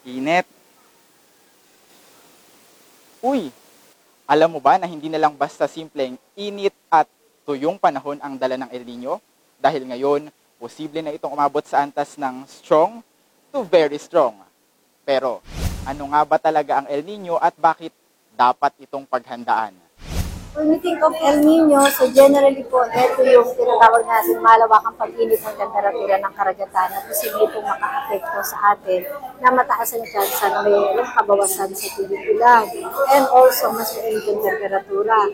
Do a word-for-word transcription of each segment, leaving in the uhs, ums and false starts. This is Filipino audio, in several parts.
Init. Uy, alam mo ba na hindi na lang basta simpleng init at tuyong panahon ang dala ng El Nino? Dahil ngayon, posible na itong umabot sa antas ng strong to very strong. Pero, ano nga ba talaga ang El Nino at bakit dapat itong paghandaan? When we think of El Nino, so generally po, ito yung tinatawag natin malawakang pag-init ng temperatura ng karagatan na posible itong maka-apekto sa atin na mataasan chance na may kabawasan sa tubig ulan and also mas mainit yung temperatura.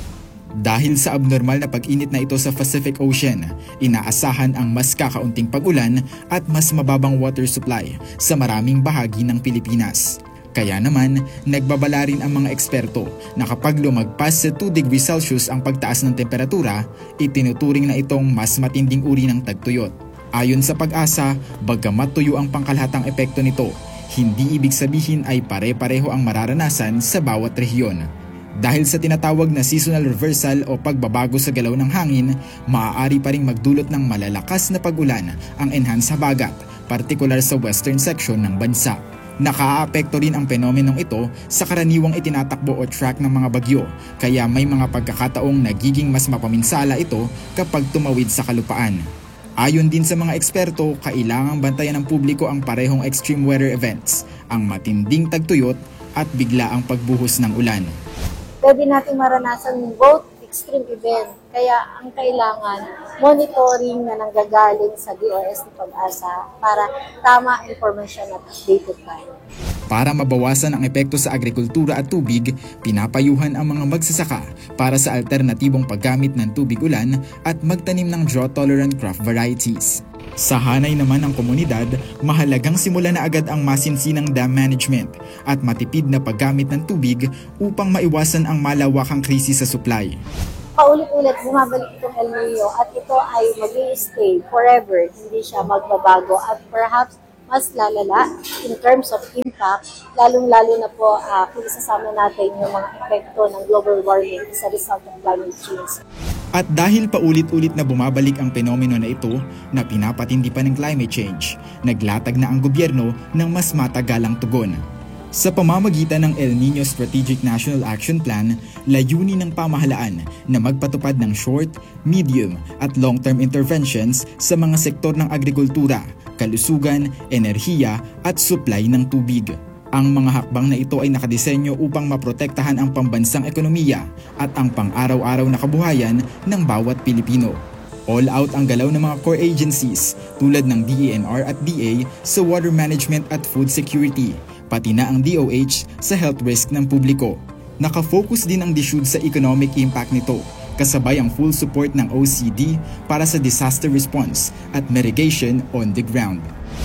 Dahil sa abnormal na pag-init na ito sa Pacific Ocean, inaasahan ang mas kakaunting pag-ulan at mas mababang water supply sa maraming bahagi ng Pilipinas. Kaya naman, nagbabala rin ang mga eksperto na kapag lumagpas sa two degrees Celsius ang pagtaas ng temperatura, itinuturing na itong mas matinding uri ng tagtuyot. Ayon sa Pag-asa, bagamat tuyo ang pangkalahatang epekto nito, hindi ibig sabihin ay pare-pareho ang mararanasan sa bawat rehiyon. Dahil sa tinatawag na seasonal reversal o pagbabago sa galaw ng hangin, maaari pa ring magdulot ng malalakas na pag-ulan ang enhanced habagat, partikular sa western section ng bansa. Nakaaapekto rin ang fenomenong ito sa karaniwang itinatakbo o track ng mga bagyo, kaya may mga pagkakataong nagiging mas mapaminsala ito kapag tumawid sa kalupaan. Ayon din sa mga eksperto, kailangang bantayan ng publiko ang parehong extreme weather events, ang matinding tagtuyot at biglaang pagbuhos ng ulan. Pwede natin maranasan both extreme event. Kaya ang kailangan, monitoring na nanggagaling sa D O S ng Pag-asa para tama informasyon at updated tayo. Para mabawasan ang epekto sa agrikultura at tubig, pinapayuhan ang mga magsasaka para sa alternatibong paggamit ng tubig ulan at magtanim ng drought-tolerant crop varieties. Sa hanay naman ng komunidad, mahalagang simulan na agad ang masinsinang dam management at matipid na paggamit ng tubig upang maiwasan ang malawakang krisis sa supply. Paulit-ulit bumabalik itong El Nino at ito ay mag-i-stay forever, hindi siya magbabago at perhaps mas lalala in terms of impact, lalong-lalo na po uh, kung isasama natin yung mga epekto ng global warming as a result of climate change. At dahil paulit-ulit na bumabalik ang penomeno na ito na pinapatindi pa ng climate change, naglatag na ang gobyerno ng mas matagalang tugon. Sa pamamagitan ng El Nino Strategic National Action Plan, layunin ng pamahalaan na magpatupad ng short, medium at long-term interventions sa mga sektor ng agrikultura, kalusugan, enerhiya at supply ng tubig. Ang mga hakbang na ito ay nakadisenyo upang maprotektahan ang pambansang ekonomiya at ang pang-araw-araw na kabuhayan ng bawat Pilipino. All out ang galaw ng mga core agencies tulad ng D E N R at D A sa water management at food security, pati na ang D O H sa health risk ng publiko. Nakafocus din ang D S U D sa economic impact nito, kasabay ang full support ng O C D para sa disaster response at mitigation on the ground.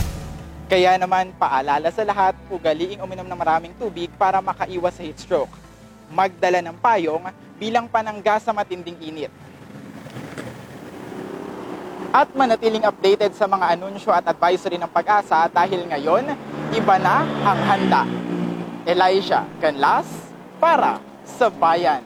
Kaya naman, paalala sa lahat, ugaliing uminom ng maraming tubig para makaiwas sa heat stroke. Magdala ng payong bilang panangga sa matinding init. At manatiling updated sa mga anunsyo at advisory ng Pag-asa dahil ngayon, iba na ang handa. Elijah Canlas para sa Bayan.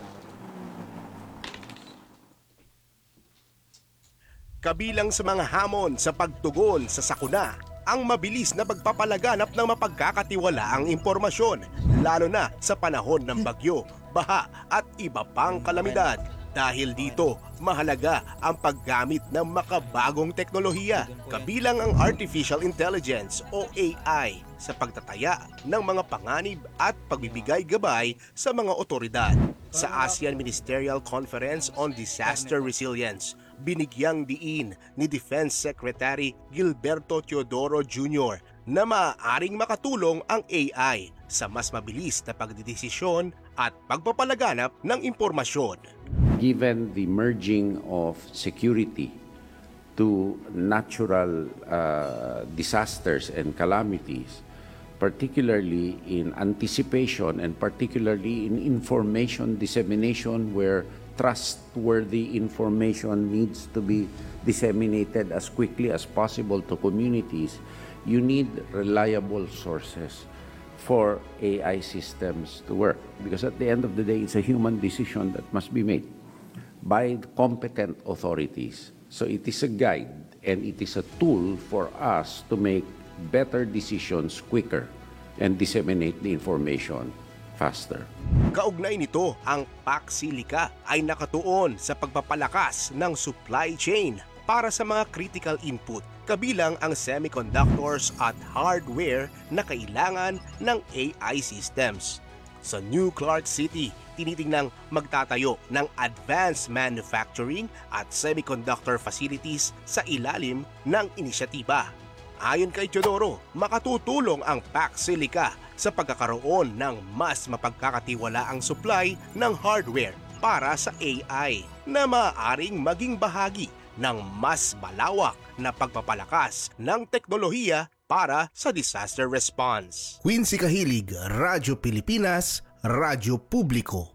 Kabilang sa mga hamon sa pagtugon sa sakuna, ang mabilis na pagpapalaganap ng mapagkakatiwalaang impormasyon, lalo na sa panahon ng bagyo, baha at iba pang kalamidad. Dahil dito, mahalaga ang paggamit ng makabagong teknolohiya, kabilang ang Artificial Intelligence o A I sa pagtataya ng mga panganib at pagbibigay gabay sa mga otoridad. Sa ASEAN Ministerial Conference on Disaster Resilience, binigyang diin ni Defense Secretary Gilberto Teodoro Junior na maaaring makatulong ang A I sa mas mabilis na pagdedesisyon at pagpapalaganap ng impormasyon. Given the merging of security to natural uh, disasters and calamities, particularly in anticipation and particularly in information dissemination where trustworthy information needs to be disseminated as quickly as possible to communities, you need reliable sources for A I systems to work. Because at the end of the day, it's a human decision that must be made by competent authorities. So it is a guide and it is a tool for us to make better decisions quicker and disseminate the information faster. Kaugnay nito, ang PAC-Silica ay nakatuon sa pagpapalakas ng supply chain para sa mga critical input, kabilang ang semiconductors at hardware na kailangan ng A I systems. Sa New Clark City, tinitingnang magtatayo ng advanced manufacturing at semiconductor facilities sa ilalim ng inisyatiba. Ayon kay Teodoro, makatutulong ang PAC-Silica sa pagkakaroon ng mas mapagkakatiwalaang supply ng hardware para sa A I na maaaring maging bahagi ng mas malawak na pagpapalakas ng teknolohiya para sa disaster response. Quincy Kahilig, Radyo Pilipinas, Radyo Publiko.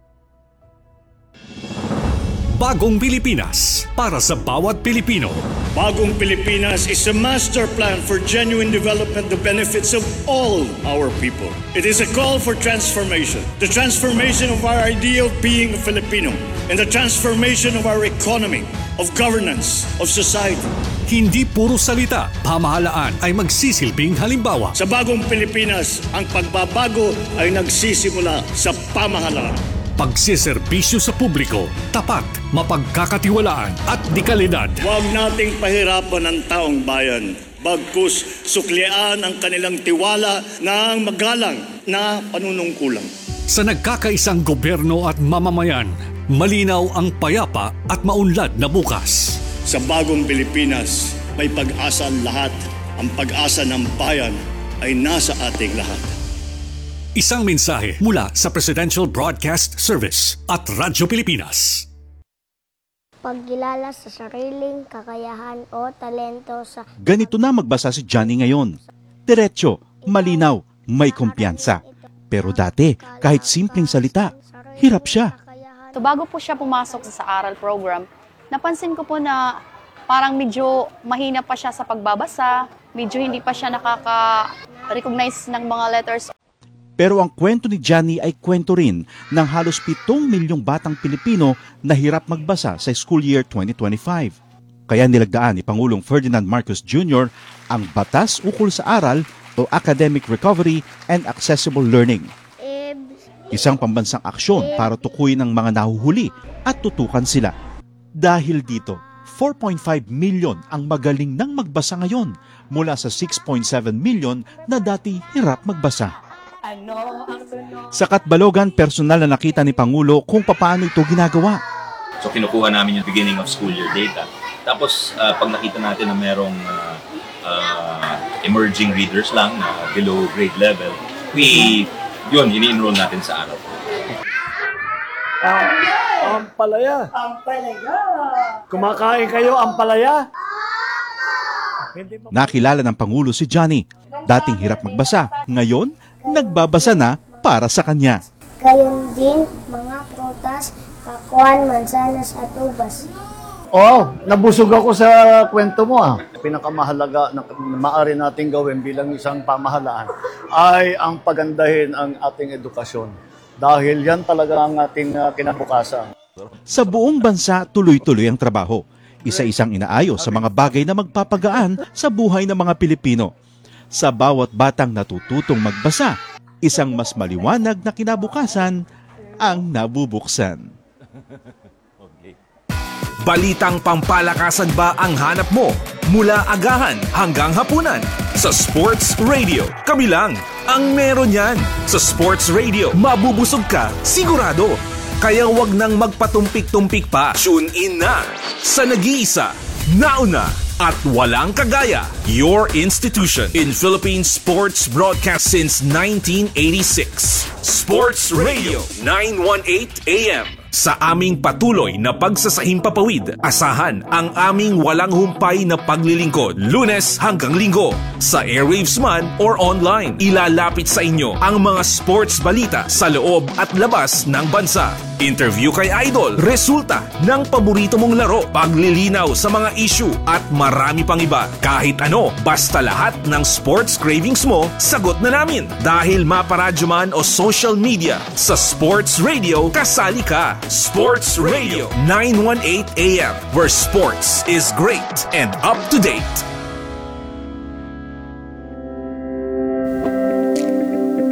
Bagong Pilipinas para sa bawat Pilipino. Bagong Pilipinas is a master plan for genuine development, the benefits of all our people. It is a call for transformation. The transformation of our idea of being a Filipino and the transformation of our economy, of governance, of society. Hindi puro salita, pamahalaan ay magsisilbing halimbawa. Sa Bagong Pilipinas, ang pagbabago ay nagsisimula sa pamahalaan. Pagsiservisyo sa publiko, tapat, mapagkakatiwalaan at dekalidad. Huwag nating pahirapan ang taong bayan. Bagkus suklian ang kanilang tiwala ng magalang na panunungkulan. Sa nagkakaisang gobyerno at mamamayan, malinaw ang payapa at maunlad na bukas. Sa Bagong Pilipinas, may pag-asa ang lahat. Ang pag-asa ng bayan ay nasa ating lahat. Isang mensahe mula sa Presidential Broadcast Service at Radyo Pilipinas. Pagkilala sa sariling kakayahan o talento sa... Ganito na magbasa si Johnny ngayon. Diretso, malinaw, may kumpiyansa. Pero dati, kahit simpleng salita, hirap siya. So bago po siya pumasok sa aral program, napansin ko po na parang medyo mahina pa siya sa pagbabasa, medyo hindi pa siya nakaka-recognize ng mga letters. Pero ang kwento ni Johnny ay kwento rin ng halos pitong milyong batang Pilipino na hirap magbasa sa school year twenty twenty-five. Kaya nilagdaan ni Pangulong Ferdinand Marcos Junior ang Batas Ukol sa Aral o Academic Recovery and Accessible Learning. Isang pambansang aksyon para tukuyin ang mga nahuhuli at tutukan sila. Dahil dito, four point five million ang magaling nang magbasa ngayon mula sa six point seven million na dati hirap magbasa. Sa Katbalogan, personal na nakita ni Pangulo kung paano ito ginagawa. So kinukuha namin yung beginning of school year data. Tapos uh, pag nakita natin na merong uh, uh, emerging readers lang na uh, below grade level, we, yun, ini-enroll natin sa araw. Ang palaya. Ang palaya. Kumakain kayo ang palaya? Nakilala ng Pangulo si Johnny. Dating hirap magbasa, ngayon nagbabasa na para sa kanya. Gayon din mga prutas, pakuan, mansanas at ubas. Oh, nabusog ako sa kwento mo ah. Pinakamahalaga na maaari nating gawin bilang isang pamahalaan ay ang pagandahin ang ating edukasyon. Dahil yan talaga ang ating uh, kinabukasan. Sa buong bansa, tuloy-tuloy ang trabaho. Isa-isang inaayos sa mga bagay na magpapagaan sa buhay ng mga Pilipino. Sa bawat batang natututong magbasa, isang mas maliwanag na kinabukasan ang nabubuksan. Balitang pampalakasan ba ang hanap mo? Mula agahan hanggang hapunan sa Sports Radio. Kami lang ang meron yan. Sa Sports Radio, mabubusog ka sigurado. Kaya wag nang magpatumpik-tumpik pa. Tune in na sa nag-iisa, nauna at walang kagaya, your institution in Philippine sports broadcast since nineteen eighty-six. Sports Radio nine eighteen A M. Sa aming patuloy na pagsasahimpapawid, asahan ang aming walang humpay na paglilingkod, Lunes hanggang Linggo. Sa airwaves man or online, ilalapit sa inyo ang mga sports balita sa loob at labas ng bansa. Interview kay Idol, resulta ng paborito mong laro, paglilinaw sa mga issue at marami pang iba. Kahit ano, basta lahat ng sports cravings mo, sagot na namin. Dahil maparadyo man o social media, sa Sports Radio, kasali ka. Sports Radio nine eighteen A M, where sports is great and up to date.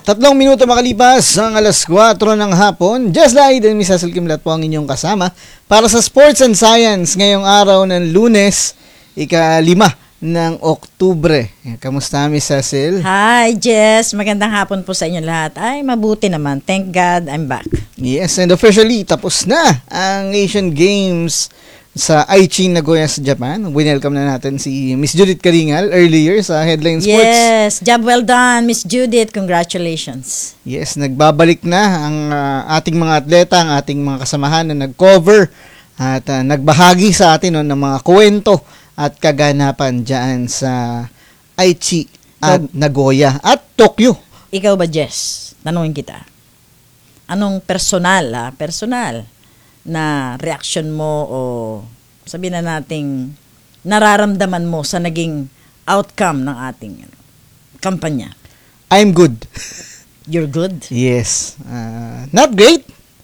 Tatlong minuto makalipas ang alas kwatro ng hapon. Just like din, Miss Hazel Kimlat po ang inyong kasama para sa Sports and Science ngayong araw ng Lunes, ika-lima ng Oktubre. Kamusta, Miss Hazel? Hi, Jess. Magandang hapon po sa inyo lahat. Ay, mabuti naman. Thank God, I'm back. Yes, and officially, tapos na ang Asian Games sa Aichi, Nagoya sa Japan. Welcome na natin si Miss Judith Karingal earlier sa Headline Sports. Yes, job well done, Miss Judith. Congratulations. Yes, nagbabalik na ang uh, ating mga atleta, ang ating mga kasamahan na nag-cover at uh, nagbahagi sa atin no, ng mga kwento at kaganapan dyan sa Aichi at so, Nagoya at Tokyo. Ikaw ba, Jess? Tanungin kita. Anong personal, ha? Personal na reaction mo o sabihin na nating nararamdaman mo sa naging outcome ng ating ano, kampanya? I'm good. You're good? Yes. Uh, not great.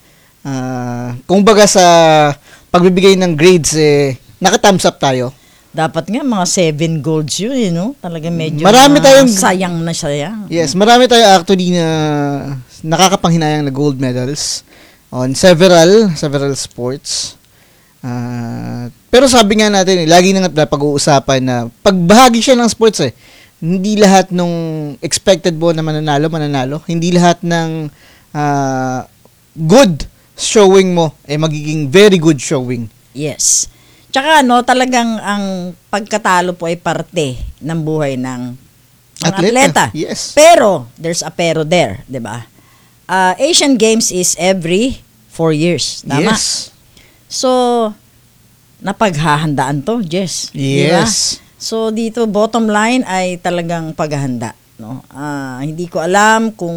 Uh, kung baga sa pagbibigay ng grades, eh, naka-thumbs up tayo. Dapat nga mga seven golds yun, you know? Talaga medyo marami na tayong, sayang na sayang. Yes, marami tayo actually na nakakapanghinayang na gold medals on several several sports. Uh, pero sabi nga natin, eh, lagi na nga pag-uusapan na pagbahagi siya ng sports eh, hindi lahat nung expected mo na mananalo, mananalo. Hindi lahat ng uh, good showing mo eh magiging very good showing. Yes. Tsaka no, talagang ang pagkatalo po ay parte ng buhay ng mga atleta. atleta. Yes. Pero, there's a pero there, di ba? Uh, Asian Games is every four years. Tama? Yes. So, napaghahandaan to, Jess. Yes. Diba? So, dito, bottom line ay talagang paghahanda. No? Uh, hindi ko alam kung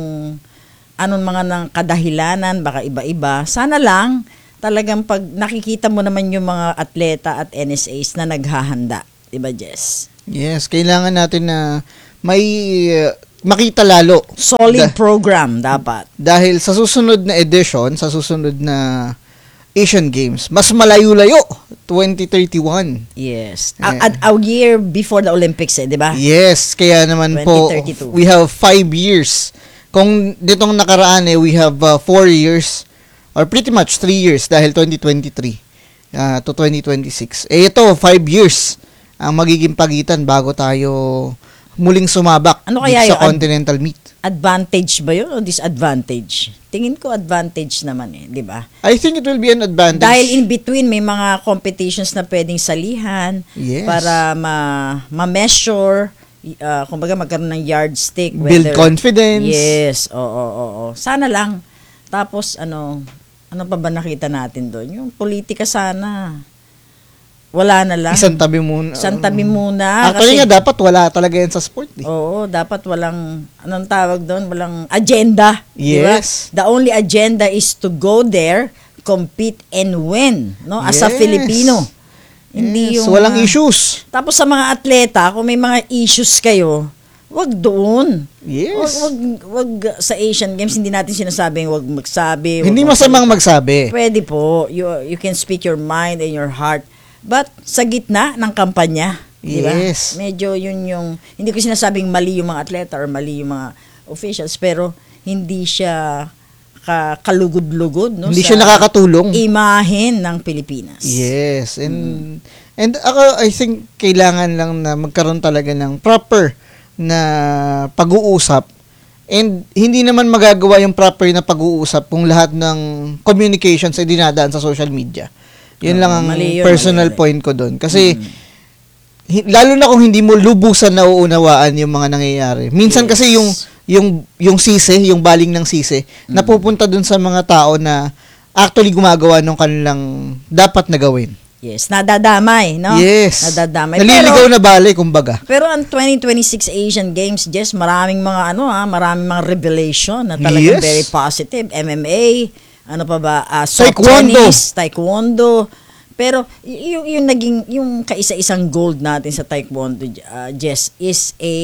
anong mga ng kadahilanan, baka iba-iba. Sana lang, talagang pag nakikita mo naman yung mga atleta at N S As na naghahanda. Diba, Jess? Yes, kailangan natin na may uh, makita lalo. Solid da- program dapat. Dahil sa susunod na edition, sa susunod na Asian Games, mas malayo-layo, twenty thirty-one. Yes. A, a, a year before the Olympics, eh, di ba? Yes, kaya naman po, we have five years. Kung ditong nakaraan, eh, we have uh, four years, or pretty much three years, dahil twenty twenty-three uh, to twenty twenty-six. Eh, ito, five years ang magiging pagitan bago tayo muling sumabak ano kaya sa yun? continental meet. Advantage ba yun o disadvantage? Tingin ko advantage naman eh, di ba? I think it will be an advantage. Dahil in between may mga competitions na pwedeng salihan yes. para ma ma-measure, uh, kumbaga magkaroon ng yardstick. Build whether, confidence. Yes, oo, oo, oo. Sana lang. Tapos ano, ano pa ba nakita natin doon? Yung politika sana. Wala na lang. Isang tabi muna. Isang tabi muna. Actually kasi, nga, dapat wala talaga yan sa sport. Eh. Oo, dapat walang, anong tawag doon? Walang agenda. Yes. Diba? The only agenda is to go there, compete, and win. No? As yes. a Filipino. Hindi yes. yung... Walang uh, issues. Tapos sa mga atleta, kung may mga issues kayo, wag doon. Yes. Wag, wag, wag sa Asian Games, hindi natin sinasabing wag magsabi. Hindi wag masamang magsabi. Pwede po. You, you can speak your mind and your heart. But sa gitna ng kampanya, diba? Yes. Medyo yun yung, hindi ko sinasabing mali yung mga atleta or mali yung mga officials, pero hindi siya ka, kalugod-lugod, no? Hindi sa siya nakakatulong. Imahen ng Pilipinas. Yes. And, hmm. and ako, I think, kailangan lang na magkaroon talaga ng proper na pag-uusap. And hindi naman magagawa yung proper na pag-uusap kung lahat ng communications ay dinadaan sa social media. Yun uh, lang ang yun, personal mali. point ko doon. Kasi, mm. hi, lalo na kung hindi mo lubusan na uunawaan yung mga nangyayari. Minsan yes. kasi yung, yung, yung sisi, yung baling ng sisi, mm. napupunta doon sa mga tao na actually gumagawa ng kanilang dapat na gawin. Yes, nadadamay, no? Yes. Nadadamay. Naliligaw pero, na bali, kumbaga. Pero ang twenty twenty-six Asian Games, Jess, maraming mga ano ha, maraming mga revelation na talagang yes. very positive. M M A, ano pa ba, uh, soft taekwondo. tennis, taekwondo. Pero y- yung, yung naging, yung kaisa-isang gold natin sa taekwondo, uh, Jess, is a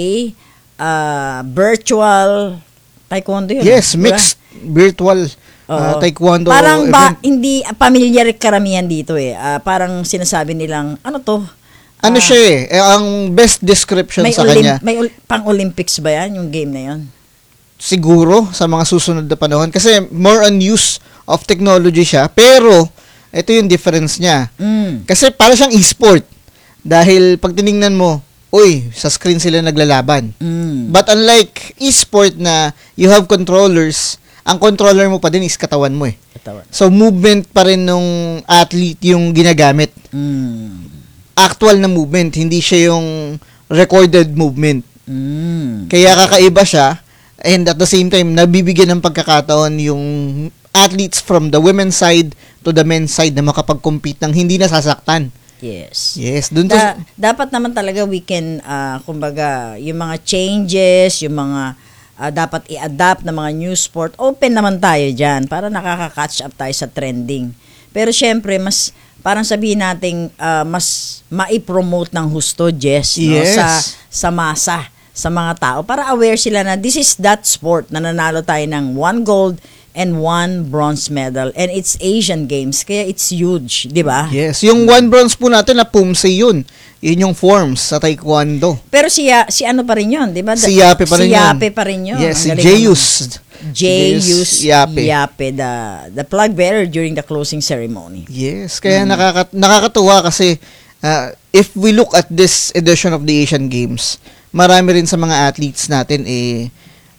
uh, virtual taekwondo yun. Yes, diba? mixed virtual uh, taekwondo. Parang ba, event. hindi familiar karamihan dito eh. Uh, parang sinasabi nilang, ano to? Ano uh, siya eh, eh, ang best description may sa Olim- kanya. May ol- pang-Olympics ba yan, yung game na yun? siguro sa mga susunod na panahon kasi more on use of technology siya, pero ito yung difference niya. Mm. Kasi para siyang e-sport. Dahil pag tiningnan mo, uy, sa screen sila naglalaban. Mm. But unlike e-sport na you have controllers, ang controller mo pa din is katawan mo eh. Katawan. So movement pa rin nung athlete yung ginagamit. Mm. Actual na movement, hindi siya yung recorded movement. Mm. Kaya kakaiba siya, and at the same time, nabibigyan ng pagkakataon yung athletes from the women's side to the men's side na makapag-compete ng hindi nasasaktan. Yes. Yes, dun to, Da- dapat naman talaga we can, ah, kumbaga, yung mga changes, yung mga ah, dapat i-adapt na mga new sport, open naman tayo dyan para nakaka-catch up tayo sa trending. Pero syempre, mas, parang sabihin natin, ah, mas ma-promote ng husto, Jess, no? Yes. sa, sa masa, sa mga tao, para aware sila na this is that sport na nanalo tayo ng one gold and one bronze medal, and it's Asian Games, kaya it's huge, di ba? yes, yung one bronze po natin na Pumse yun. Yun yung forms sa taekwondo. Pero si si ano pa rin yun, di ba? Si Yape pa rin si yun. Yape pa rin yun. Yes, si Ang galing Jeyus. naman. Jeyus Yape. Yape, the, the plug bearer during the closing ceremony. Yes, kaya nakaka- nakakatuwa kasi uh, if we look at this edition of the Asian Games, marami rin sa mga athletes natin eh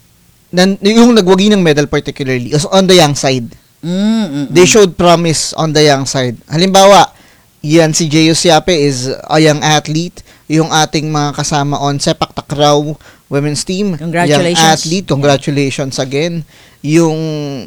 nan, yung nagwagi ng medal particularly is on the young side. Mm, mm, mm. They showed promise on the young side. Halimbawa, yan si Jeyus Yape is a young athlete. Yung ating mga kasama on Sepak Takraw women's team, Congratulations. young athlete, congratulations again. Yung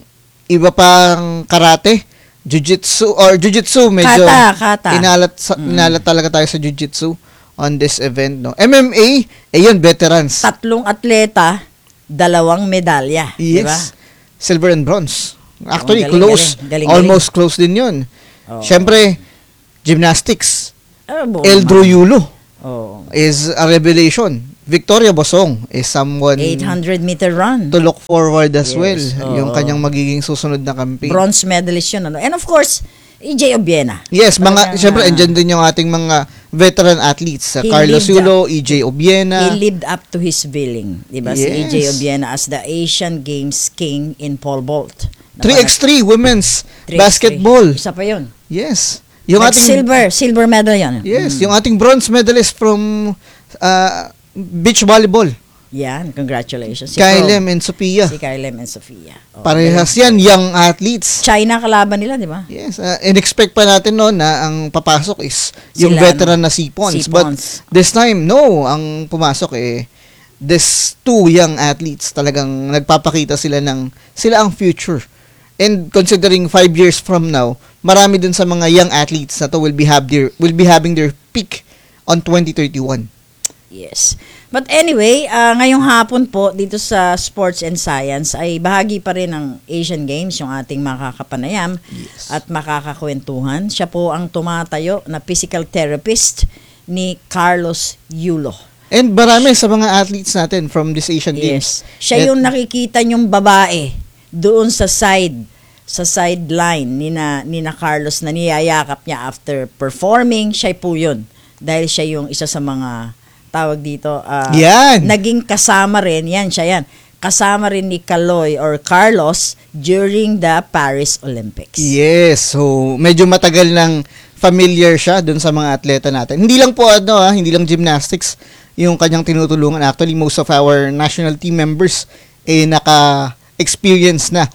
iba pang karate, jiu-jitsu or jiu-jitsu medyo Kata, kata. inalat sa, Mm. inalat talaga tayo sa jiu-jitsu on this event, no. M M A, eh yun, veterans. Tatlong atleta, dalawang medalya, di ba? Yes. Silver and bronze. Actually, Oh, galing, close. galing, galing, Almost close din yun. Oh. Siyempre, gymnastics. Ah, buo Eldro naman. Yulo Oh. is a revelation. Victoria Bosong is someone eight hundred meter run. to look forward as Yes. well. Oo. Yung kanyang magiging susunod na campaign. Bronze medalist yun. Ano? And of course, E J Obiena. Yes, Talagang, mga, siyempre, ah, andyan din yung ating mga veteran athletes. Uh, He Carlos lived Yulo, E J Obiena. He lived up to his billing, di ba? Si E J Yes. Obiena as the Asian Games King in pole vault. three by three women's three by three. basketball. Isa pa yun. Yes. Yung Like ating silver, silver medal yan. Yes, Mm. yung ating bronze medalist from uh, beach volleyball. Yan, congratulations. Si Kylem Pro. and Sophia. Si Kylem and Sophia. Oh, Parehas yan, young athletes. China kalaban nila, di ba? Yes, uh, in-expect pa natin no na ang papasok is yung Sila, veteran ano, na si Pons. si But Pons. this time, no, ang pumasok eh, this two young athletes talagang nagpapakita sila ng, sila ang future. And considering five years from now, marami dun sa mga young athletes na to will be have their will be having their peak on twenty thirty-one. Yes. But anyway, uh, ngayong hapon po dito sa Sports and Science ay bahagi pa rin ng Asian Games yung ating makakapanayam at makakakwentuhan. Siya po ang tumatayo na physical therapist ni Carlos Yulo. And marami sa mga athletes natin from this Asian Games. Yes. Siya yung nakikita niyong babae doon sa side sa sideline ni na, ni na Carlos na niyayakap niya after performing. Siya po yun. Dahil siya yung isa sa mga tawag dito. ah, Yan. Naging kasama rin. Yan, siya yan. Kasama rin ni Kaloy or Carlos during the Paris Olympics. Yes, so medyo matagal nang familiar siya dun sa mga atleta natin. Hindi lang po ano ha, hindi lang gymnastics yung kanyang tinutulungan. Actually, most of our national team members eh naka-experience na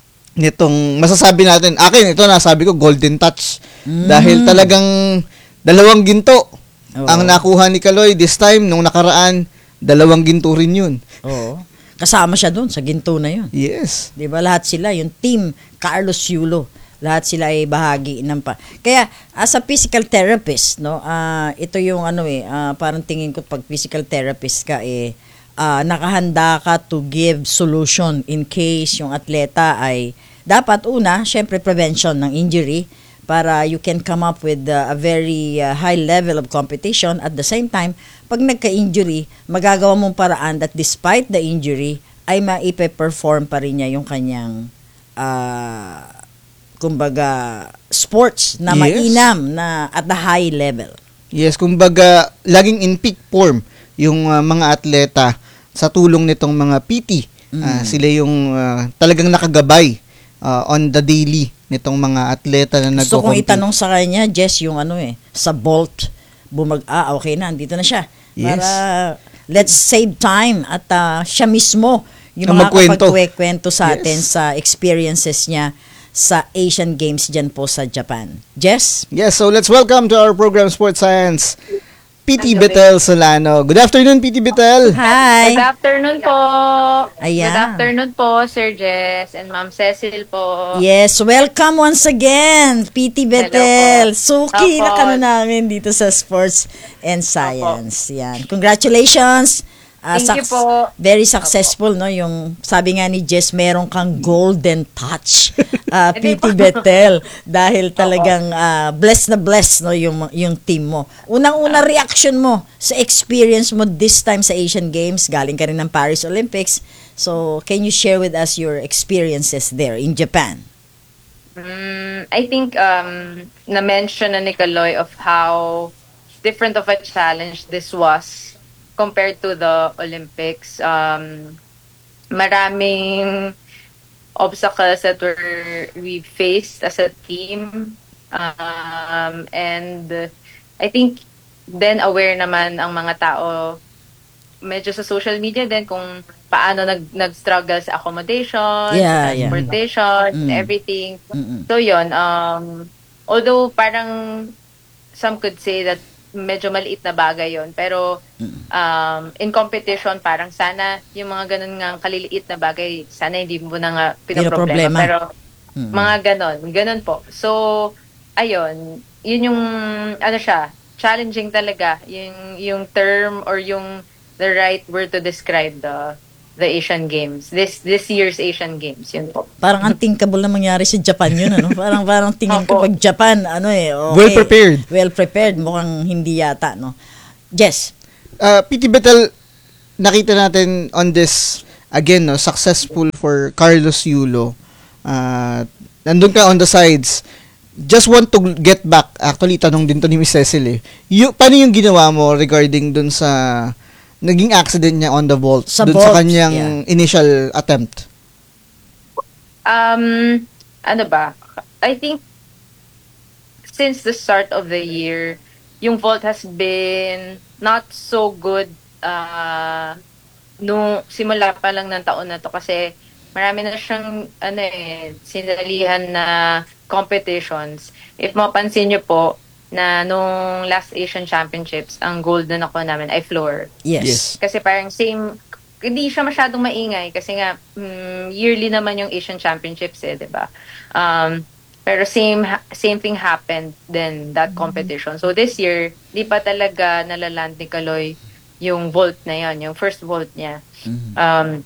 nitong masasabi natin. Akin ito nasabi ko golden touch Mm. dahil talagang dalawang ginto Oo. ang nakuha ni Kaloy this time. Nung nakaraan, dalawang ginto rin yun. Oo. Kasama siya doon sa ginto na yun. Yes. 'Di ba lahat sila yung team Carlos Yulo, lahat sila ay bahagi ng pa. Kaya as a physical therapist, no, ah ito yung ano eh, ah, parang tingin ko pag physical therapist ka eh ah, nakahanda ka to give solution in case yung atleta ay dapat una, syempre prevention ng injury para you can come up with uh, a very uh, high level of competition. At the same time, pag nagka-injury, magagawa mong paraan that despite the injury, ay maipe-perform pa rin niya yung kanyang uh, kumbaga sports na Yes. mainam na at the high level. Yes, kumbaga laging in peak form yung uh, mga atleta sa tulong nitong mga P T Ah, sila yung ah, talagang nakagabay ah, on the daily nitong mga atleta na Gusto kong nagko-compete. itanong sa kanya, Jess, yung ano eh, sa Bolt, bumag, ah, okay na, andito na siya. Yes. Para let's save time at ah, siya mismo yung Na magkwento. makakapagkwento sa Yes. atin sa experiences niya sa Asian Games dyan po sa Japan. Jess? Yes, so let's welcome to our program Sports Science, P T Betel Solano. Good afternoon, P T Betel. Hi! Good afternoon po. Ayan. Good afternoon po, Sir Jess and Ma'am Cecil po. Yes, welcome once again, P T Betel. Suki na Opo. ka na namin dito sa Sports and Science. Yan. Congratulations. Ah, Thank you suc- po. Very successful, no? Yung sabi nga ni Jess, meron kang golden touch, ah, P T Betel, dahil talagang ah, blessed na blessed, no, yung yung team mo. Unang-una reaction mo sa experience mo this time sa Asian Games, galing ka rin ng Paris Olympics. So, can you share with us your experiences there in Japan? Mm, I think um, na-mention na ni Kaloy of how different of a challenge this was compared to the Olympics. Um, maraming obstacles that were we faced as a team. Um, and I think then aware naman ang mga tao medyo sa social media din kung paano nag nag-struggle sa accommodation, Yeah, sa yeah. transportation, Mm. everything. Mm-mm. So yun, um, although parang some could say that medyo maliit na bagay yon, pero um, in competition parang sana yung mga ganun nga kaliliit na bagay, sana hindi mo na nga pinoproblema. Pinoproblema. Pero Mm. mga ganon, ganon po. So, ayun, yun yung, ano siya, challenging talaga, yung, yung term or yung the right word to describe the the Asian Games. This this year's Asian Games, yun po. Parang unthinkable na mangyari sa Japan yun, ano? Parang parang tingin ko pag Japan, ano eh, okay. Well prepared. Well prepared, mukhang hindi yata, no? Jess? Uh, P T Betel, nakita natin on this, again, no, successful for Carlos Yulo. Uh, nandun ka on the sides. Just want to get back. Actually, tanong din to ni Miss Cecil eh. Yung, paano yung ginawa mo regarding dun sa naging accident niya on the vault? Sa dun vault, sa kanyang yeah. initial attempt? Um, ano ba? I think since the start of the year, yung vault has been not so good uh, nung simula pa lang ng taon na to kasi marami na siyang ano eh, sinalihan na competitions. If mapansin niyo po, na nung last Asian Championships, ang gold na nakuha namin ay floor. Yes. Yes. Kasi parang same, hindi siya masyadong maingay kasi nga mm, yearly naman yung Asian Championships eh, 'di ba? Um, pero same same thing happened then that competition. So this year, di pa talaga nalaland ni Kaloy yung vault na yon, yung first vault niya. Um,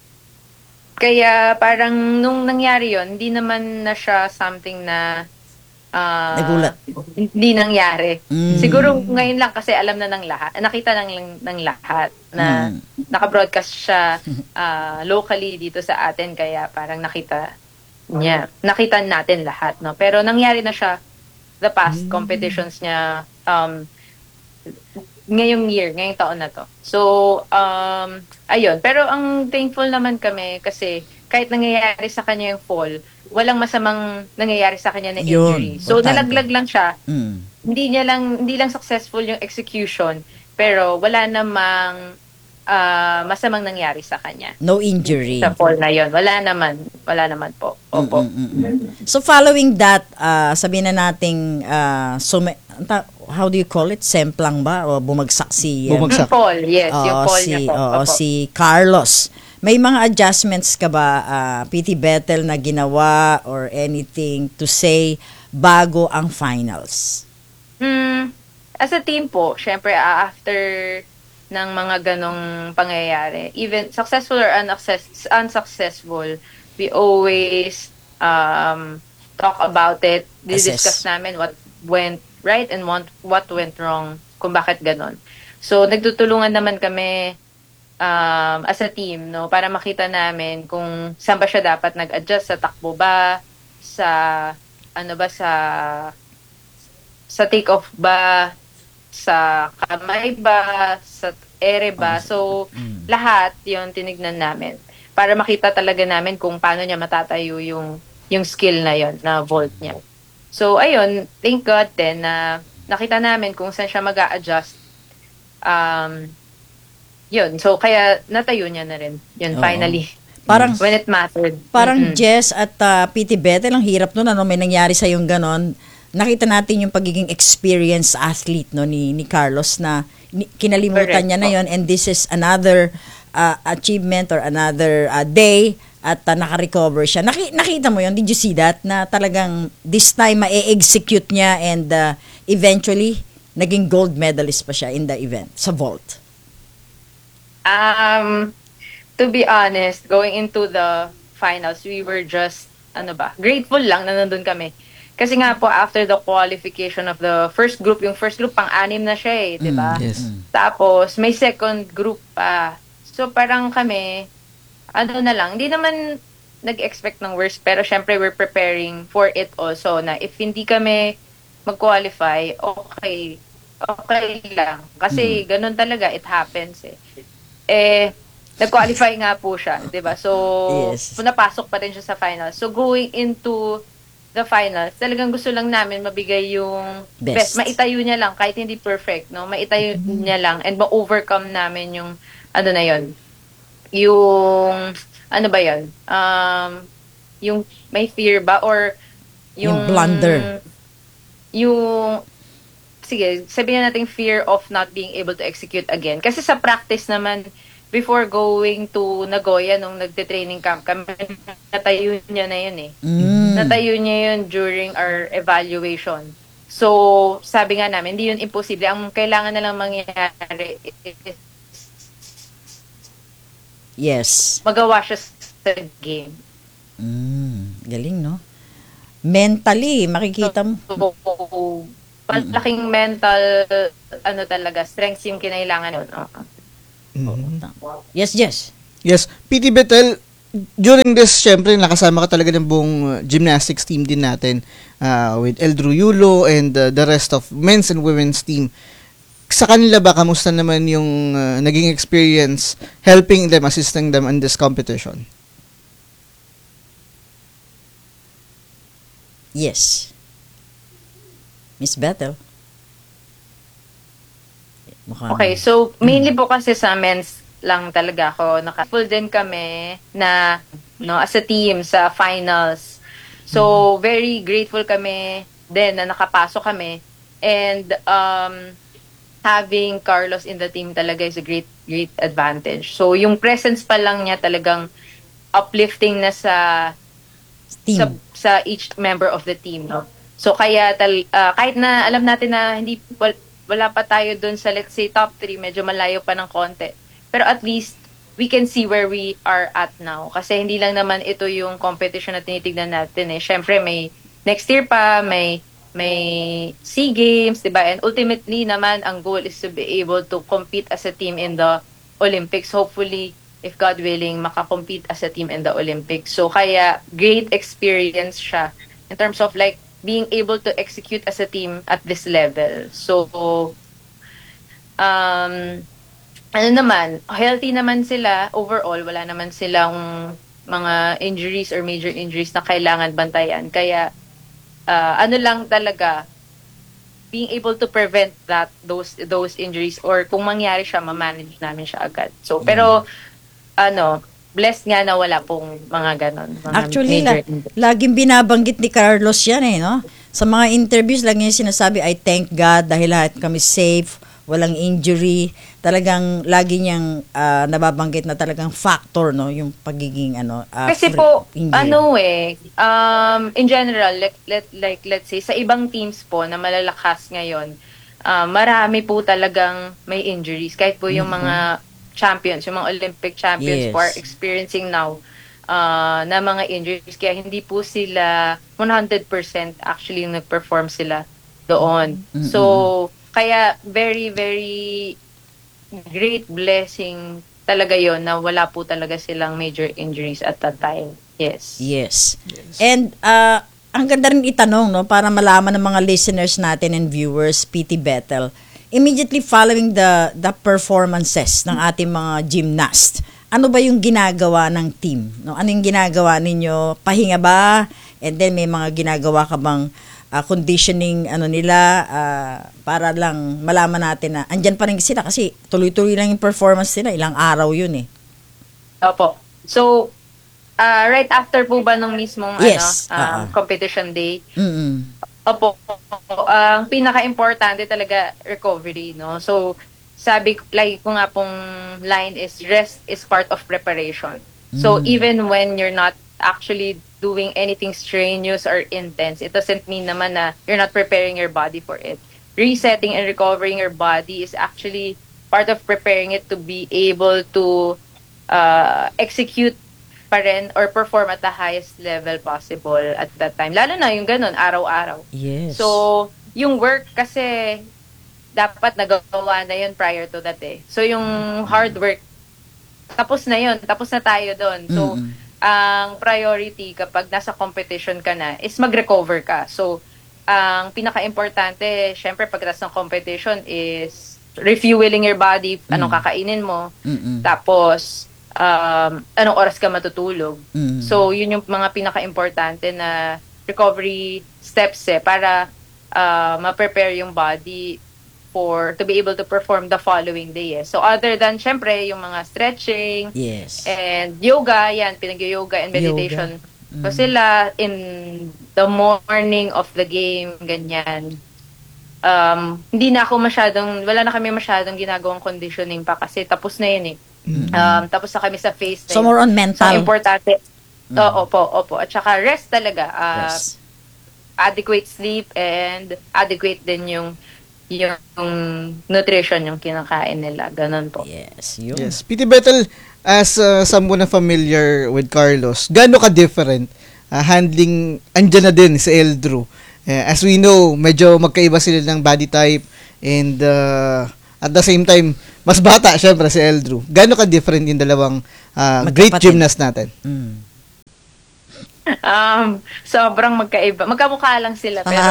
kaya parang nung nangyari yon, hindi naman na siya something na uh, Nagulat. hindi nangyari. Mm. Siguro ngayon lang kasi alam na ng lahat, nakita ng, ng lahat na Mm. naka-broadcast siya uh, locally dito sa atin kaya parang nakita niya, nakita natin lahat, no? Pero nangyari na siya the past competitions niya um, ngayong year, ngayong taon na to. So, um, ayun. Pero ang thankful naman kami kasi kahit nangyayari sa kanya yung fall, walang masamang nangyayari sa kanya na injury. Yun, So, importante. nalaglag lang siya. Mm. Hindi niya lang, hindi lang successful yung execution, pero wala namang ah, masamang nangyari sa kanya. No injury. Sa fall na yon, wala naman. Wala naman po. Opo. So following that, uh, sabihin na nating, uh, sume- ta- how do you call it? Semplang ba? O bumagsak si... um, Bumagsak. Fall, yes. Yung Oo, fall si, niya po. oo, Opo. si Carlos. May mga adjustments ka ba, uh, P T Betel, na ginawa or anything to say bago ang finals? Hmm, as a team po, syempre ah, after ng mga ganong pangyayari, even successful or unsuccess- unsuccessful, we always um, talk about it. Discuss namin what went right and what, what went wrong, kung bakit ganon. So, nagtutulungan naman kami um, as a team, no, para makita namin kung saan ba siya dapat nag-adjust, sa takbo ba, sa ano ba, sa sa take-off ba, sa kamay ba, sa ere ba. So, lahat yon tinignan namin. para makita talaga namin kung paano niya matatayo yung yung skill na yon na vault niya. So ayun, thank God din na nakita namin kung saan siya mag-a-adjust. Um, yun, so kaya natayo niya na rin. Yun, Oo. finally. Parang- when it mattered. Parang Mm-mm. Jess at uh, P T Bethel, ang hirap nun, ano, may nangyari sa yung ganon. Nakita natin yung pagiging experienced athlete no ni ni Carlos na ni, kinalimutan Correct. niya na yon, and this is another uh, achievement or another uh, day at uh, naka-recover siya. Naki, nakita mo yon, did you see that? Na talagang this time ma-execute niya and uh, eventually naging gold medalist pa siya in the event sa vault. Um, to be honest, going into the finals, we were just, ano ba, grateful lang na nandun kami. Kasi nga po, after the qualification of the first group, yung first group, pang-anim na siya eh, di ba? Mm, yes. Tapos, may second group pa. So, parang kami, ano na lang, hindi naman nag-expect ng worst, pero syempre, we're preparing for it also, na if hindi kami mag-qualify, okay, okay lang. Kasi, ganun talaga, it happens eh. Eh, nag-qualify nga po siya, di ba? So, Yes. napasok pa rin siya sa finals. So, going into the finals, talagang gusto lang namin mabigay yung Best. best. Maitayo niya lang, kahit hindi perfect, no? Maitayo niya lang and ma-overcome namin yung, ano na yon, yung, ano ba yon, um, yung may fear ba? Or yung, Yung blunder. Yung, sige, sabihin natin fear of not being able to execute again. Kasi sa practice naman, before going to Nagoya, nung nagte-training camp kami, natayo niya na yun eh. Mm. Natayo niya yun during our evaluation. So, sabi nga namin, hindi yun imposible. Ang kailangan na lang mangyari is Yes. magawa siya sa game. Mm, galing, no? Mentally, makikita mo. So, malaking mental, ano talaga, strengths yung kinailangan yun. Oo. Yes, yes. Yes, P T Bethel, during this, syempre, nakasama ka talaga ng buong uh, gymnastics team din natin uh, with Eldru Yulo and uh, the rest of men's and women's team. Sa kanila ba, kamusta naman yung uh, naging experience helping them, assisting them in this competition? Yes. Miss Bethel. Mukhang- Okay, so mainly po kasi sa men's lang talaga ako. Naka-full din kami na no as a team sa finals. So very grateful kami din na nakapasok kami, and um having Carlos in the team talaga is a great great advantage. So yung presence pa lang niya talagang uplifting na sa Team. sa sa each member of the team, no. So kaya tal, ah, kahit na alam natin na hindi wal, wala pa tayo dun sa, let's say, top three, medyo malayo pa ng konti. Pero at least, we can see where we are at now. Kasi hindi lang naman ito yung competition na tinitignan natin eh. Siyempre, may next year pa, may may SEA Games, diba? And ultimately naman, ang goal is to be able to compete as a team in the Olympics. Hopefully, if God willing, makakompete as a team in the Olympics. So, kaya, great experience siya in terms of like, being able to execute as a team at this level. So, um, ano naman, healthy naman sila overall. Wala naman silang mga injuries or major injuries na kailangan bantayan. Kaya, uh, ano lang talaga, being able to prevent that, those those injuries, or kung mangyari siya, ma-manage namin siya agad. So, pero, ano, blessed nga na wala pong mga ganon. Mga Actually, major la- laging binabanggit ni Carlos yan eh, no? Sa mga interviews, lagi niya sinasabi, I thank God dahil lahat kami safe, walang injury. Talagang lagi niyang ah, nababanggit na talagang factor, no? Yung pagiging, ano, ah, Kasi free- po, injury. ano eh, um, in general, let, let, like, let's say, sa ibang teams po na malalakas ngayon, ah, marami po talagang may injuries. Kahit po yung Mhm. mga champions, yung mga Olympic champions Yes. who are experiencing now uh, na mga injuries. Kaya hindi po sila one hundred percent actually nag-perform sila doon. Mm-mm. So, kaya very, very great blessing talaga yon na wala po talaga silang major injuries at that time. Yes. Yes. And uh, ang ganda rin itanong, no, para malaman ng mga listeners natin and viewers, P T Bethel, immediately following the the performances ng ating mga gymnast, ano ba yung ginagawa ng team? No? Ano yung ginagawa ninyo? Pahinga ba? And then may mga ginagawa ka bang uh, conditioning ano nila uh, para lang malaman natin na andyan pa rin sila kasi tuloy-tuloy lang yung performance nila. Ilang araw yun eh. Opo. So, uh, right after po ba nung mismong Yes. ano, um, Uh-uh. competition day, Mm-mm. opo, ang pinaka-importante talaga recovery, no? So, sabi, like ko nga pong line is rest is part of preparation. So, Mm. even when you're not actually doing anything strenuous or intense, it doesn't mean naman na you're not preparing your body for it. Resetting and recovering your body is actually part of preparing it to be able to uh, execute pa rin or perform at the highest level possible at that time. Lalo na yung ganun, araw-araw. Yes. So, yung work kasi dapat nagawa na yun prior to that eh. So, yung hard work, tapos na yun. Tapos na tayo doon. So, Mm-mm. ang priority kapag nasa competition ka na is mag-recover ka. So, ang pinaka-importante, syempre pagkatapos ng competition is refueling your body, anong Mm. kakainin mo, Mm-mm. tapos um, anong oras ka matutulog. Mm. So, yun yung mga pinaka-importante na recovery steps eh, para uh, ma-prepare yung body for to be able to perform the following day eh. So, other than, syempre, yung mga stretching, Yes. and yoga, yan, pinag-yoga and meditation. So, sila, in the morning of the game, ganyan, um, hindi na ako masyadong, wala na kami masyadong ginagawang conditioning pa kasi tapos na yun eh. Um, tapos na kami sa face So, more on mental. So, importante. Oo, opo, opo. At saka rest talaga. Uh, Rest. Adequate sleep and adequate din yung yung nutrition yung kinakain nila. Ganun po. Yes, Yes. P T Bethel, as uh, someone na familiar with Carlos, gaano ka-different uh, handling, andyan na din si Eldrew. Uh, as we know, medyo magkaiba sila ng body type and uh, at the same time, mas bata syempre si Eldrew. Gaano ka-different yung dalawang uh, great Magkapatid. gymnast natin? Mm. Um, sobrang magkaiba. Magkamukha lang sila pero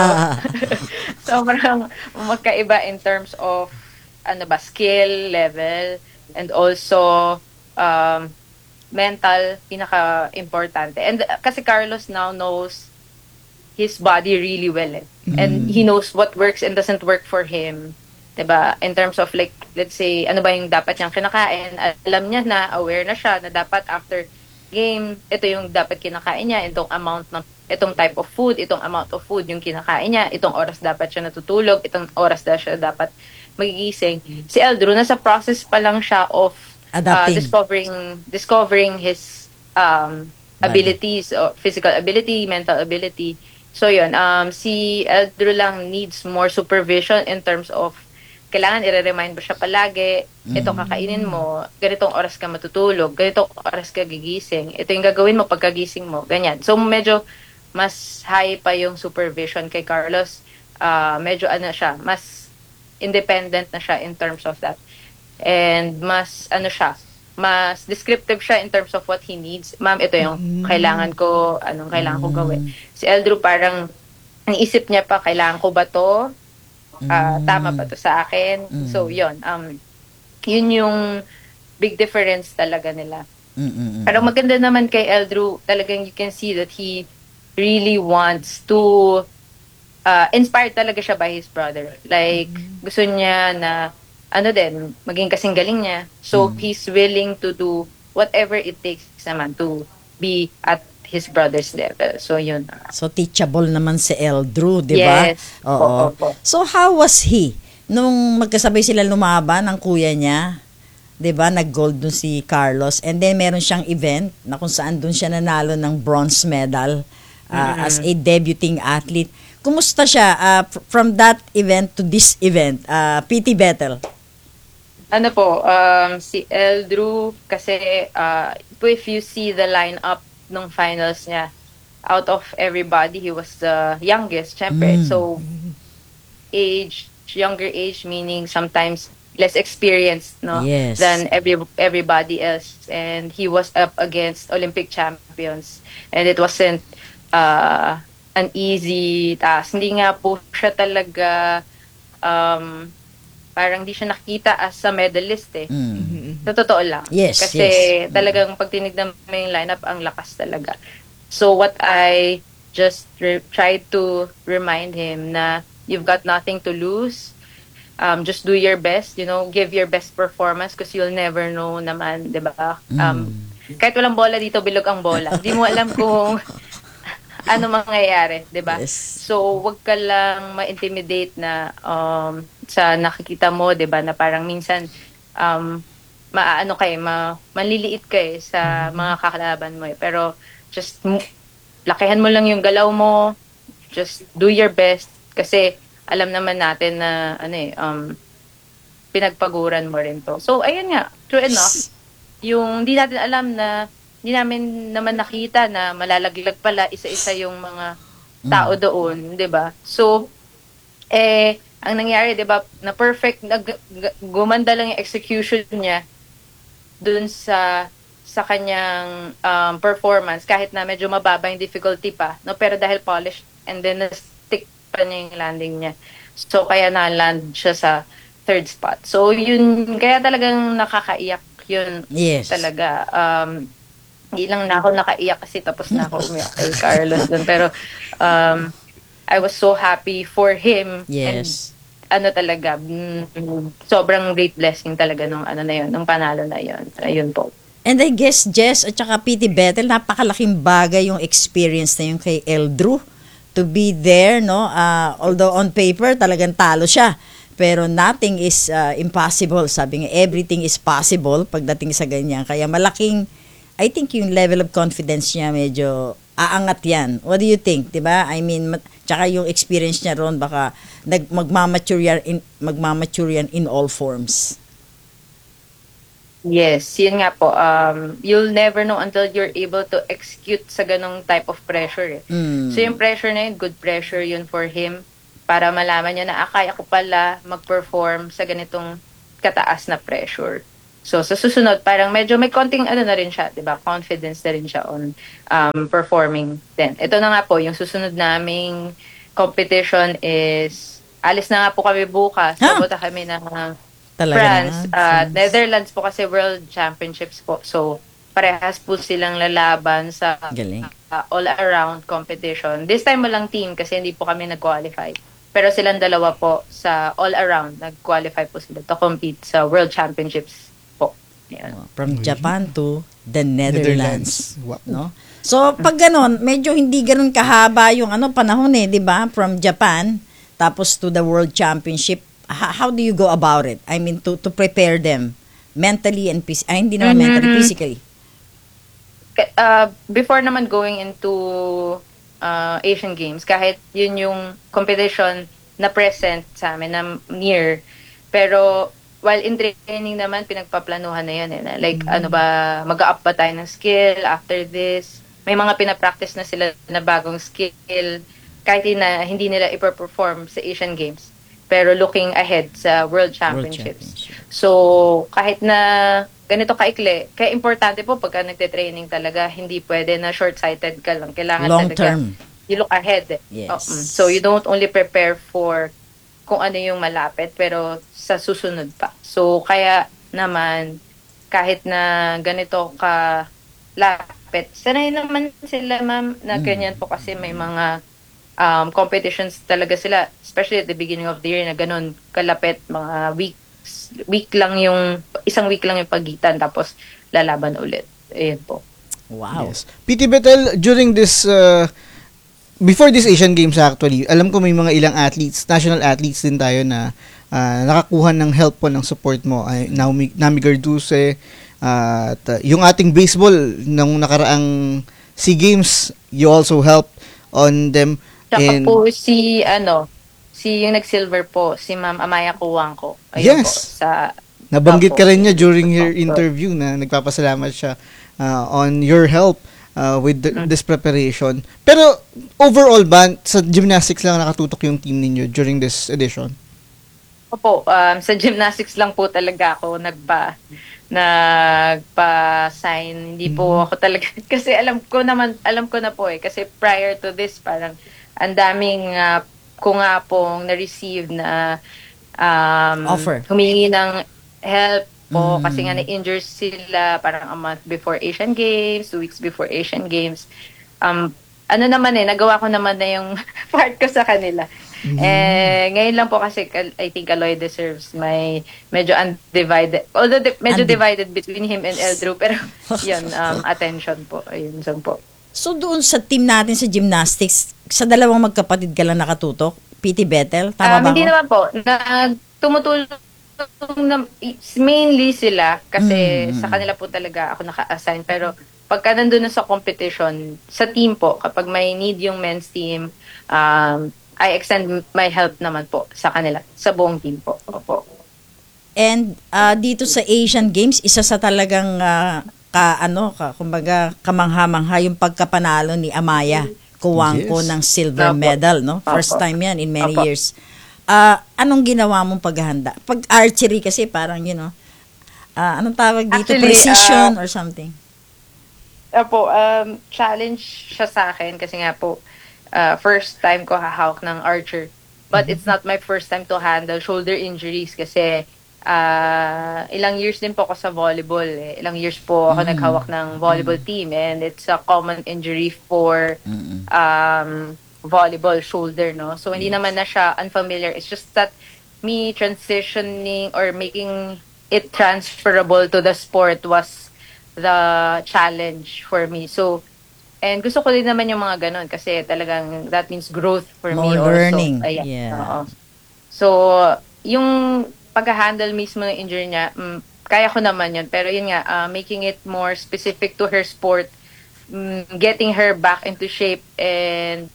sobrang magkaiba in terms of ano ba, skill level and also um, mental, pinaka-importante. And uh, kasi Carlos now knows his body really well eh. And he knows what works and doesn't work for him. Diba? In terms of like, let's say, ano ba yung dapat niyang kinakain. Alam niya na, aware na siya na dapat after game, ito yung dapat kinakain niya, itong amount ng, itong type of food, itong amount of food yung kinakain niya, itong oras dapat siya natutulog, itong oras na siya dapat magigising. Si Eldrew, nasa process pa lang siya of uh, Adapting. discovering discovering his um, abilities, or physical ability, mental ability. So yun, um, si Eldrew lang needs more supervision in terms of kailangan i-remind mo siya palagi, ito kakainin mo, ganitong oras ka matutulog, ganitong oras ka gigising, ito yung gagawin mo pagkagising mo, ganyan. So medyo mas high pa yung supervision kay Carlos. Uh, medyo ano siya, mas independent na siya in terms of that. And mas ano siya, mas descriptive siya in terms of what he needs. Ma'am, ito yung kailangan ko, anong kailangan ko gawin. Si Eldrew parang, iniisip niya pa, kailangan ko ba to? Uh, tama ba to sa akin? So, yun. Um, yun yung big difference talaga nila. Mm-mm. Pero maganda naman kay Eldrew, talagang you can see that he really wants to uh, inspired talaga siya by his brother. Like, gusto niya na ano din, maging kasing galing niya. So, he's willing to do whatever it takes naman to be at his brother's level. So, yun. So, teachable naman si Eldrew, di ba? Yes. Oo. Opo, opo. So, how was he? Nung magkasabay sila lumaban ng kuya niya, di ba? Nag-gold dun si Carlos. And then, meron siyang event na kung saan dun siya nanalo ng bronze medal uh, Mhm. as a debuting athlete. Kumusta siya uh, fr- from that event to this event? Uh, P T Bethel. Ano po, um, si Eldrew, kasi uh, if you see the lineup nung finals niya, out of everybody, he was the youngest, syempre. Mm. So, age, younger age, meaning sometimes less experienced, no? Yes. Than every everybody else. And he was up against Olympic champions. And it wasn't uh, an easy task. Hindi nga po siya talaga, um, parang di siya nakita as a medalist eh. Mm. Sa totoo lang. Yes, Kasi yes. talagang pag tinignan mo yung lineup, ang lakas talaga. So what I just re- tried to remind him na you've got nothing to lose. Um, just do your best, you know, give your best performance because you'll never know naman, di ba? Um, kahit walang bola dito, bilog ang bola. Hindi mo alam kung ano mangyayari, di ba? Yes. So, wag ka lang ma-intimidate na um, sa nakikita mo, di ba, na parang minsan um, maaano kay, ma manliliit ka eh sa mga kakalaban mo eh. Pero just m- lakihan mo lang yung galaw mo, just do your best kasi alam naman natin na ano eh, um, pinagpaguran mo rin to. So, ayun nga, true enough, yung di natin alam na, di namin naman nakita na malalaglag pala isa-isa yung mga tao doon, di ba? So, eh, ang nangyari, di ba, na perfect, nag, g- gumanda lang yung execution niya dun sa sa kanyang um, performance, kahit na medyo mababa yung difficulty pa, no? Pero dahil polished, and then na-stick pa niya yung landing niya. So, kaya na-land siya sa third spot. So, yun, kaya talagang nakakaiyak yun Yes. talaga. Um, hindi lang na ako nakaiyak kasi tapos na ako umiyak kay Carlos dun. Pero, um, I was so happy for him. Yes. And, ano talaga, mm, sobrang great blessing talaga nung ano na yun, nung panalo na yun. Ayun po. And I guess, Jess at saka P T Bethel, napakalaking bagay yung experience na yung kay Eldrew to be there, no? Uh, although on paper, talagang talo siya. Pero nothing is uh, impossible. Sabi nga, everything is possible pagdating sa ganyan. Kaya malaking, I think yung level of confidence niya medyo aangat yan. What do you think? Diba? I mean, mat- tsaka yung experience niya ron, baka nag, magmamature yan in, magmamature yan in all forms. Yes, yun nga po. Um, you'll never know until you're able to execute sa ganong type of pressure. Eh. Mm. So yung pressure na yun, good pressure yun for him para malaman niya na ah, kaya ko pala mag-perform sa ganitong kataas na pressure. So sa susunod, parang medyo may konting ano na rin siya, diba? Confidence na rin siya on um, performing then. Ito na nga po, yung susunod naming competition is, alis na nga po kami bukas. Huh? Sabuta kami ng Talaga France, naman, uh, France. Netherlands po kasi World Championships po. So, parehas po silang lalaban sa Galing. uh, all-around competition. This time walang team kasi hindi po kami nag-qualify. Pero silang dalawa po sa all-around, nag-qualify po sila to compete sa World Championships po. Yan. From Japan to the Netherlands. Netherlands. Wow. No? So, pag ganon, medyo hindi ganon kahaba yung ano panahon eh, di ba? From Japan, tapos to the World Championship. H- how do you go about it? I mean, to to prepare them mentally and physically. Ay, hindi naman Mhm. mentally, physically. Uh, before naman going into uh, Asian Games, kahit yun yung competition na present sa amin, na near, pero while in training naman, pinagpaplanuhan na yun. Eh, na, like, ano ba, mag-up ba tayo ng skill after this? May mga pinapractice na sila na bagong skill, kahit na hindi nila iperperform sa Asian Games. Pero looking ahead sa World Championships. So, kahit na ganito kaikli, kaya importante po pagka nagte-training talaga, hindi pwede na short-sighted ka lang. Kailangan Long talaga term. you look ahead. Yes. Oh, mm. So, you don't only prepare for kung ano yung malapit, pero sa susunod pa. So, kaya naman, kahit na ganito ka lapit, sanay naman sila, ma'am, na ganyan po kasi may mga um, competitions talaga sila, especially at the beginning of the year na ganun, kalapit, mga weeks, week lang yung, isang week lang yung pagitan, tapos lalaban ulit. Ayan po. Wow. Yes. P T Bethel, during this, uh, before this Asian Games actually, alam ko may mga ilang athletes, national athletes din tayo na uh, nakakuha ng help po ng support mo. Ay, Naomi, Nami Garduse, uh, at uh, yung ating baseball, nung nakaraang SEA Games, you also helped on them. Tsaka And, po si, ano, si yung nag-silver po, si Ma'am Amaya Kuwangko. Ayun Yes. po, sa, nabanggit ka Opo. rin niya during your interview na nagpapasalamat siya uh, on your help uh, with the, this preparation. Pero overall ba, sa gymnastics lang nakatutok yung team ninyo during this edition? Opo, um, sa gymnastics lang po talaga ako nagpa nagpa-sign. Hindi po ako talaga, kasi alam ko naman, alam ko na po eh, kasi prior to this, parang ang daming uh, ko nga pong na-receive na um, Offer. humingi ng help po Mm. kasi nga na-injure sila parang a month before Asian Games, two weeks before Asian Games. Um, ano naman eh, nagawa ko naman na yung part ko sa kanila. Eh, ngayon lang po kasi Kal- I think Aloy deserves my medyo undivided, although di- medyo Undi- divided between him and Eldrew, pero yun, um, attention po. Ayun, so po. So doon sa team natin sa gymnastics, sa dalawang magkapatid ka lang nakatutok? P T Bethel? Tama Um, ba hindi ako? naman po. Na, tumutulong na, mainly sila kasi Mm. sa kanila po talaga ako naka-assign. Pero pagka nandun na sa competition, sa team po, kapag may need yung men's team, um, I extend my help naman po sa kanila, sa buong team po. Opo. And ah, dito sa Asian Games, isa sa talagang ah, ka ano, ka, kumbaga kamangha-mangha yung pagkapanalo ni Amaya Kuwangko Yes. ng silver Opo. medal, no? First Opo. time yan in many Opo. years. Ah, anong ginawa mong paghahanda? Pag archery kasi parang, you know, ah, anong tawag dito? Actually, Precision ah, or something. Opo, um, challenge siya sa akin kasi nga po, uh, first time ko hahawak ng archer. But it's not my first time to handle shoulder injuries kasi uh, ilang years din po ako sa volleyball. Eh. Ilang years po ako Mm. naghawak ng volleyball team and it's a common injury for um, volleyball shoulder, no? So hindi naman na siya unfamiliar. It's just that me transitioning or making it transferable to the sport was the challenge for me. So, and gusto ko din naman yung mga ganun kasi talagang that means growth for me More also. learning. Ayan. Yeah. Oo. So, yung pag-handle mismo ng injury niya, mm, kaya ko naman yun. Pero yun nga, uh, making it more specific to her sport, mm, getting her back into shape and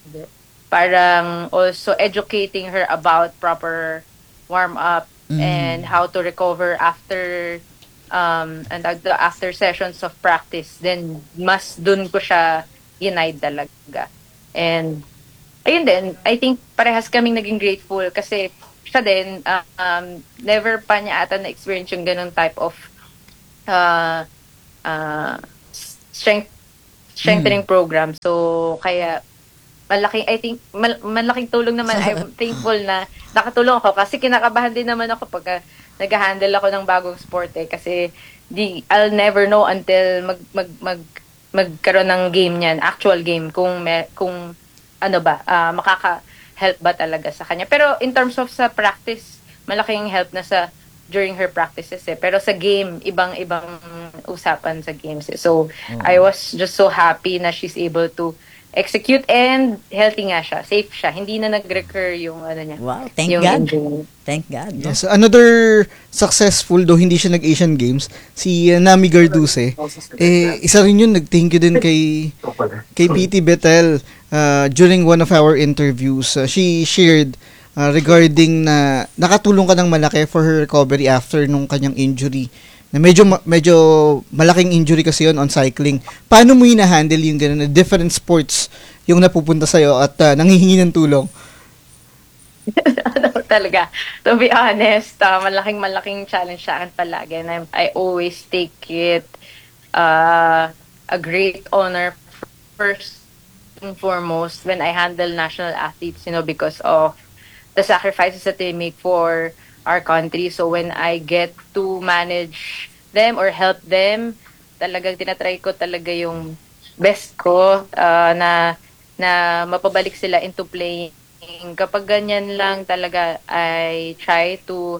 parang also educating her about proper warm-up Mm. and how to recover after um and the after sessions of practice, then mas dun ko siya ginide talaga. And ayun din, I think parehas kaming naging grateful kasi siya din uh, um never pa niya ata na experience yung ganung type of uh uh strength strengthening program. So kaya malaking, I think mal, malaking tulong naman. I'm thankful na nakatulong ako kasi kinakabahan din naman ako pagka nag-handle ako ng bagong sport eh kasi di I'll never know until mag mag mag magkaroon ng game niyan, actual game kung may, kung ano ba ah, makaka-help ba talaga sa kanya. Pero in terms of sa practice, malaking help na sa during her practices eh. Pero sa game, ibang-ibang usapan sa games eh. So I was just so happy na she's able to execute and healthy nga siya, safe siya. Hindi na nag-recur yung ano niya. Wow, thank yung God. injury. Thank God. no? Yes, another successful, though hindi siya nag-Asian Games, si uh, Nami Garduse. Eh, isa rin yun, nag-thank you din kay, kay P T Bethel uh, during one of our interviews. Uh, she shared uh, regarding na nakatulong ka ng malaki for her recovery after nung kanyang injury. Na medyo ma- medyo malaking injury kasi yon on cycling. Paano mo hina-handle yung ganun na different sports yung napupunta sa'yo at uh, nanghihingi ng tulong? Ano talaga, to be honest, uh, malaking malaking challenge sa akin palagi. And I, I always take it uh, a great honor first and foremost when I handle national athletes, you know, because of the sacrifices that they make for our country. So when I get to manage them or help them, talagang tinatry ko talaga yung best ko uh, na na mapabalik sila into playing. Kapag ganyan lang talaga, I try to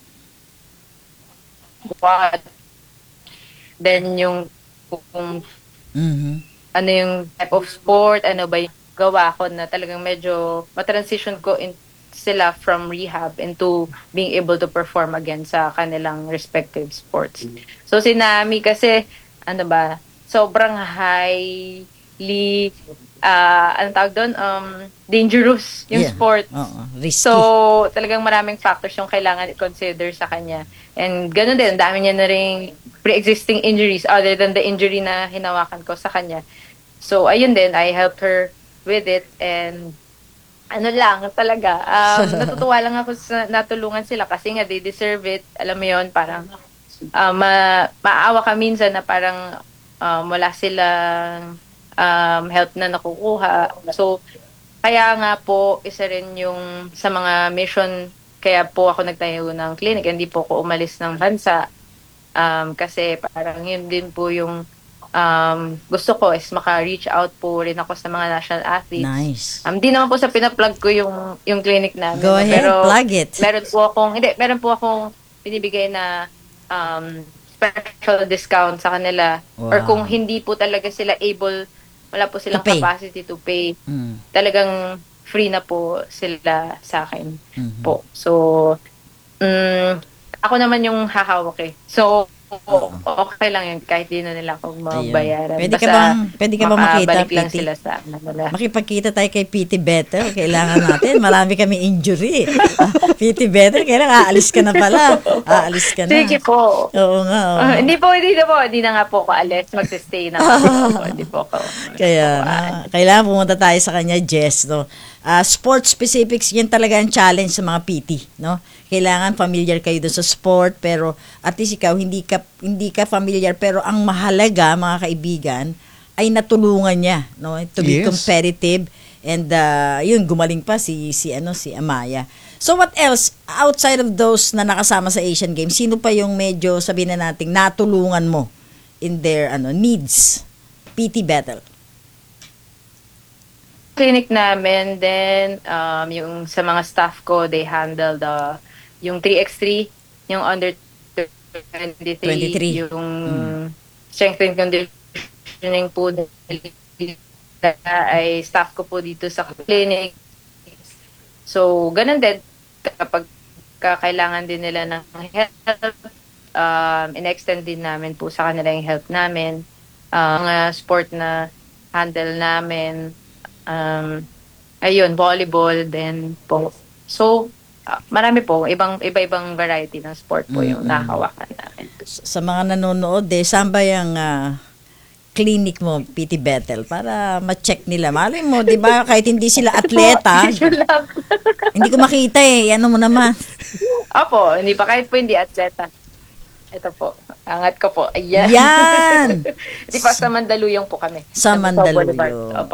watch then yung kung Mhm. ano yung type of sport, ano ba yung gawa ko na talagang medyo matransition ko in sila from rehab into being able to perform again sa kanilang respective sports. So si Nami kasi, ano ba, sobrang highly, uh, anong tawag doon, um, dangerous yung Yeah. sport. Oo, risky. So talagang maraming factors yung kailangan i-consider sa kanya. And ganun din, dami niya na rin pre-existing injuries other than the injury na hinawakan ko sa kanya. So ayun din, I helped her with it and ano lang, talaga, um, natutuwa lang ako sa natulungan sila kasi nga they deserve it. Alam mo yon parang uh, ma maawa ka minsan na parang um, wala silang um, help na nakukuha. So, kaya nga po, isa rin yung sa mga mission, kaya po ako nagtayo ng clinic, hindi po ako umalis ng bansa Um, kasi parang yun din po yung um, gusto ko is maka-reach out po rin ako sa mga national athletes. Nice. Um, di naman po sa pinaplug ko yung, yung clinic namin. Go ahead, pero plug it. Meron po akong, hindi, meron po akong binibigay na um, special discount sa kanila. Wow. Or kung hindi po talaga sila able, wala po silang To pay. capacity to pay, Mm. talagang free na po sila sa akin Mhm. po. So, mm, ako naman yung hahawak eh. So, okay lang yun kahit di na nila ako mabayaran. Pwede ka Basta bang, pwede ka bang makita, makabalik lang P T? sila sa ano nila. Makipagkita tayo kay P T Better. Kailangan natin. Marami kami injury. Ah, P T Better, kailangan aalis ka na pala. Aalis ka na. Sige po. Oo nga. Oo. Ah, hindi po, hindi na po. Hindi na nga po ako alis. Magsistay na ako. Hindi po ako. Kaya, ah, kailangan pumunta tayo sa kanya, Jess, no? Ah, sports specifics, yan talaga ang challenge sa mga P T, no? Kailangan familiar kayo doon sa sport, pero at least ikaw hindi ka hindi ka familiar, pero ang mahalaga, mga kaibigan, ay natulungan niya, no? To be Yes. competitive, and ah, yun, gumaling pa si si ano si Amaya. So what else outside of those na nakasama sa Asian Games? Sino pa yung medyo sabihin na nating natulungan mo in their ano needs? P T battle. Clinic namin, then um, yung sa mga staff ko, they handle the yung three by three, yung under twenty-three, twenty-three. yung strength and conditioning po nila ay staff ko po dito sa clinic. So, ganun din, kapag kailangan din nila ng help, um, in-extend din namin po sa kanila yung help namin. Uh, mga sport na handle namin, um, ayun, volleyball, then po. So, uh, marami po, ibang iba-ibang variety ng sport po yung Mm-mm. nakahawakan namin. Sa mga nanonood, eh, saan ba yung ah, clinic mo, P T Bethel, para ma-check nila. Malay mo, di ba, kahit hindi sila atleta, hindi ko makita eh, ano mo naman. Opo, hindi pa kahit po hindi atleta. Ito po, angat ko po. Ayan. Yan! Di pa sa Mandaluyong po kami. Sa Boulevard. Mandaluyong. Opo.